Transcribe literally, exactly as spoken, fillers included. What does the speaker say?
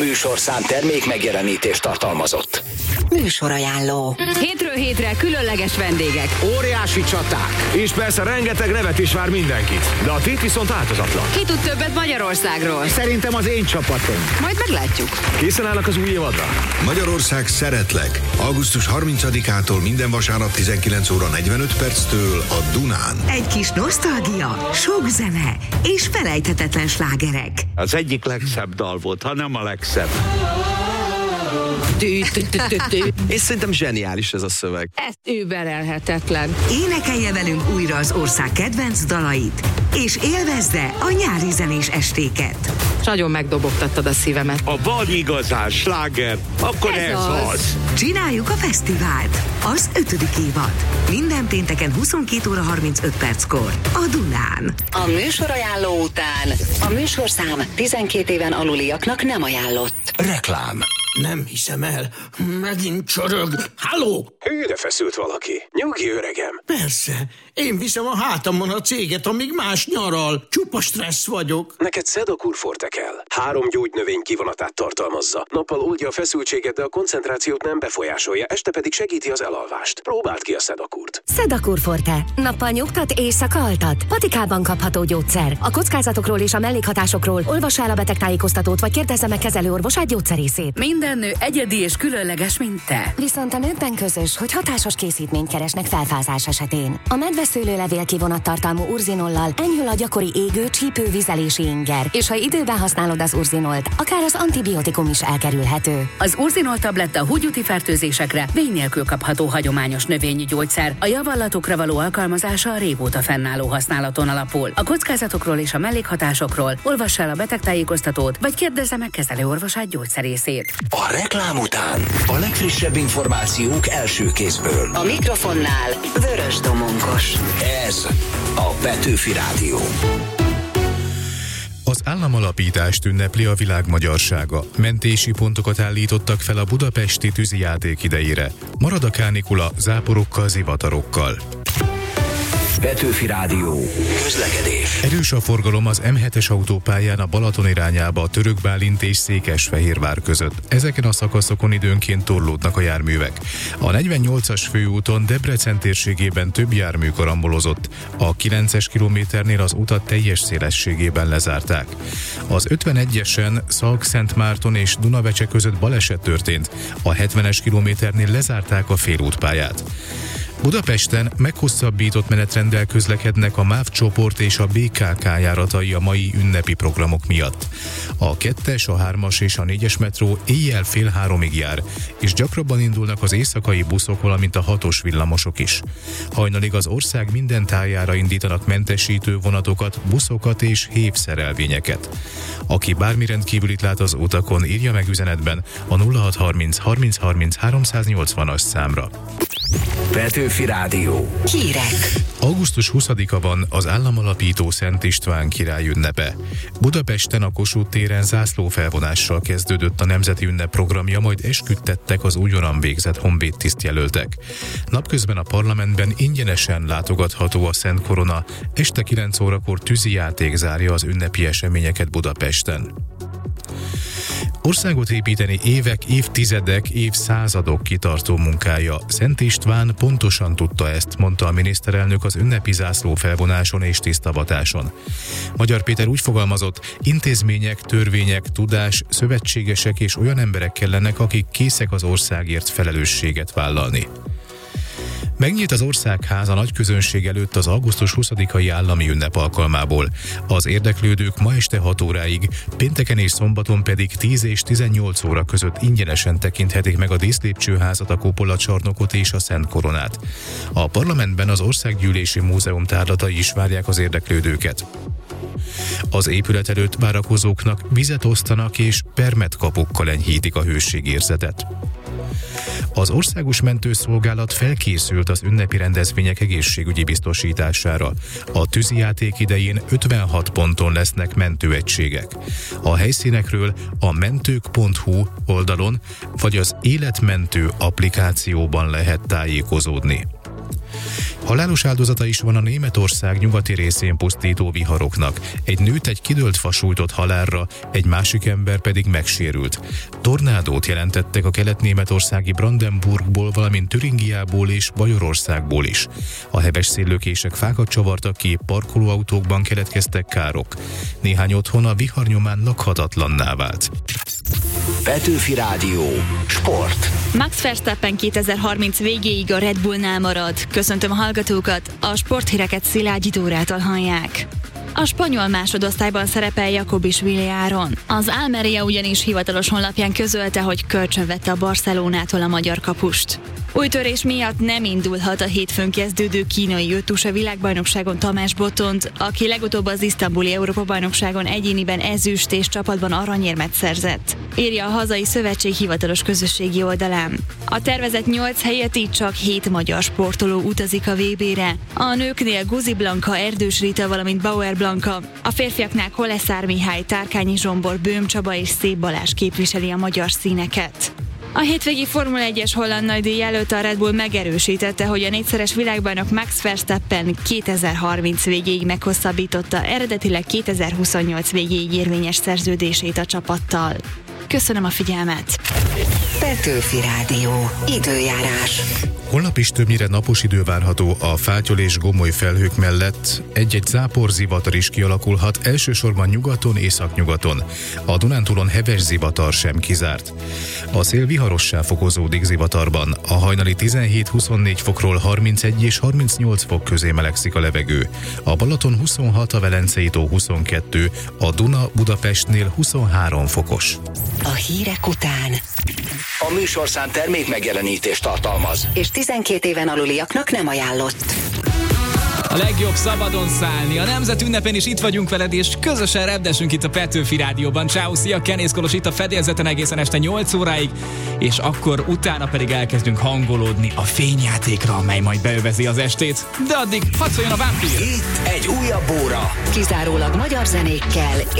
műsorszám termék megjelenítést tartalmazott. Műsorajánló. Hétről hétre különleges vendégek. Óriási csaták. És persze rengeteg nevet is vár mindenkit. De a tét viszont változatlan. Ki tud többet Magyarországról? Szerintem az én csapatom. Majd meglátjuk. Készen állnak az új évadra? Magyarország szeretlek. augusztus harmincadikától minden vasárnap tizenkilenc óra negyvenöt perctől a Dunán. Egy kis nosztalgia, sok zene és felejthetetlen slágerek. Az egyik legszebb dal volt, ha nem a legszebb. És szerintem zseniális ez a szöveg. Ez überelhetetlen. Énekelje velünk újra az ország kedvenc dalait, és élvezze a nyári zenés estéket. Nagyon megdobogtattad a szívemet. Ha van igazán sláger, akkor ez, Ez ez az. az. Csináljuk a fesztivált, az ötödik évad. Minden pénteken huszonkét óra harmincöt perckor a Dunán. A műsorajánló után a műsorszám tizenkét éven aluliaknak nem ajánlott. Reklám. Nem hiszem el. Megint csorog. Halló? Hűre feszült valaki. Nyugi, öregem. Persze. Én viszem a hátamon a céget, amíg más nyaral. Csupa stressz vagyok. Neked Sedakur Forte kell. Három gyógynövény kivonatát tartalmazza. Nappal oldja a feszültséget, de a koncentrációt nem befolyásolja, este pedig segíti az elalvást. Próbáld ki a Sedakurt. Sedakur Forte. Nappal nyugtat, éjszaka altat. Patikában kapható gyógyszer. A kockázatokról és a mellékhatásokról olvass el a betegtájékoztatót, vagy kérdezze meg kezelőorvosát, gyógyszerészét. Minden nő egyedi és különleges, mint te. Viszont a nőkben közös, hogy hatásos készítményt keresnek felfázás esetén. A medveszőlőlevél kivonat tartalmú urzinollal enyhül a gyakori égő, csípő, vizelési inger, és ha időben használod az urzinolt, akár az antibiotikum is elkerülhető. Az urzinol tabletta húgyúti fertőzésekre vény nélkül kapható hagyományos növényi gyógyszer. A javallatokra való alkalmazása a régóta fennálló használaton alapul. A kockázatokról és a mellékhatásokról olvass el a betegtájékoztatót, vagy kérdezze meg kezelőorvosát, gyógyszerészét. A reklám után a legfrissebb információk első kézből. A mikrofonnál Vörös Domonkos. Ez a Petőfi Rádió. Az államalapítást ünnepli a világ magyarsága. Mentési pontokat állítottak fel a budapesti tűzijáték idejére. Marad a kánikula záporokkal, zivatarokkal. Petőfi Rádió. Közlekedés. Erős a forgalom az em hetes autópályán a Balaton irányába a Török Bálint és Székesfehérvár között. Ezeken a szakaszokon időnként torlódnak a járművek. A negyvennyolcas főúton Debrecen térségében több jármű karambolozott. A kilences kilométernél az utat teljes szélességében lezárták. Az ötvenegyesen Szalk-Szentmárton és Dunavecse között baleset történt. A hetvenes kilométernél lezárták a félútpályát. Budapesten meghosszabbított menetrenddel közlekednek a MÁV csoport és a bé ká ká járatai a mai ünnepi programok miatt. A kettes, a hármas és a négyes metró éjjel fél háromig jár, és gyakrabban indulnak az éjszakai buszok, valamint a hatos villamosok is. Hajnalig az ország minden tájára indítanak mentesítő vonatokat, buszokat és hévszerelvényeket. Aki bármi rendkívülit lát az utakon, írja meg üzenetben a nulla hat harminc harminc harminc háromszáznyolcvanas számra. Petőfi Rádió. Hírek. augusztus huszadika van, az államalapító Szent István király ünnepe. Budapesten a Kossuth téren zászlófelvonással kezdődött a nemzeti ünnep programja, majd esküdtettek az újonnan végzett honvéd tisztjelöltek. Napközben a parlamentben ingyenesen látogatható a Szent Korona, este kilenc órakor tűzijáték zárja az ünnepi eseményeket Budapesten. Országot építeni évek, évtizedek, évszázadok kitartó munkája. Szent István pontosan tudta ezt, mondta a miniszterelnök az ünnepi zászló felvonáson és tisztavatáson. Magyar Péter úgy fogalmazott, intézmények, törvények, tudás, szövetségesek és olyan emberek kellenek, akik készek az országért felelősséget vállalni. Megnyílt az Országház a nagy közönség előtt az augusztus huszadikai állami ünnep alkalmából. Az érdeklődők ma este hat óráig, pénteken és szombaton pedig tíz és tizennyolc óra között ingyenesen tekinthetik meg a díszlépcsőházat, a kupolacsarnokot és a Szent Koronát. A parlamentben az Országgyűlési Múzeum tárlatai is várják az érdeklődőket. Az épület előtt várakozóknak vizet osztanak és permetkapokkal enyhítik a hőségérzetet. Az Országos Mentőszolgálat felkészült az ünnepi rendezvények egészségügyi biztosítására. A tűzijáték idején ötvenhat ponton lesznek mentőegységek. A helyszínekről a mentők pont hu oldalon vagy az Életmentő applikációban lehet tájékozódni. Halálos áldozata is van a Németország nyugati részén pusztító viharoknak. Egy nőt egy kidőlt fa sújtott halálra, egy másik ember pedig megsérült. Tornádót jelentettek a kelet-németországi Brandenburgból, valamint Türingiából és Bajorországból is. A heves széllökések fákat csavartak ki, parkolóautókban keletkeztek károk. Néhány otthon a vihar nyomán lakhatatlanná vált. Petőfi Rádió. Sport. Max Verstappen kétezer-harminc végéig a Red Bullnál marad. Köszöntöm a hallgatókat, a sporthíreket Szilágyi Dórától hallják. A spanyol másodosztályban szerepel Jacobišvili Áron. Az Almeria ugyanis hivatalos honlapján közölte, hogy kölcsönvette a Barcelonától a magyar kapust. Új törés miatt nem indulhat a hétfőn kezdődő kínai ötusa világbajnokságon Tamás Botond, aki legutóbb az isztambuli Európa-bajnokságon egyéniben ezüst és csapatban aranyérmet szerzett, írja a hazai szövetség hivatalos közösségi oldalán. A tervezett nyolc helyett így csak hét magyar sportoló utazik a vé bére. A nőknél Guzi Blanka, Erdős Rita, valamint Bauer Blanka, a férfiaknál Koleszár Mihály, Tárkányi Zsombor, Böhm Csaba és Szép Balázs képviseli a magyar színeket. A hétvégi Formula egyes holland nagydíj előtt a Red Bull megerősítette, hogy a négyszeres világbajnok Max Verstappen kétezer-harminc végéig meghosszabbította eredetileg kétezer-huszonnyolc végéig érvényes szerződését a csapattal. Köszönöm a figyelmet! Petőfi Rádió. Időjárás. Holnap is többnyire napos idő várható, a fátyol és gomoly felhők mellett egy-egy záporzivatar is kialakulhat, elsősorban nyugaton, északnyugaton. A Dunántúlon heves zivatar sem kizárt. A szél viharossá fokozódik zivatarban, a hajnali tizenhét-huszonnégy fokról harmincegy és harmincnyolc fok közé melegszik a levegő. A Balaton huszonhat, a Velencei tó huszonkettő, a Duna Budapestnél huszonhárom fokos. A hírek után A műsorszám termék megjelenítést tartalmaz, és tizenkét éven aluliaknak nem ajánlott. A legjobb szabadon szállni. A nemzet ünnepén is itt vagyunk veled, és közösen repdesünk itt a Petőfi Rádióban. Ciao, szia, Kenész Kolos itt a fedélzeten egészen este nyolc óráig, és akkor utána pedig elkezdünk hangolódni a fényjátékra, amely majd beövezi az estét. De addig hadd szóljon a vámpír! Itt egy újabb óra. Kizárólag magyar zenékkel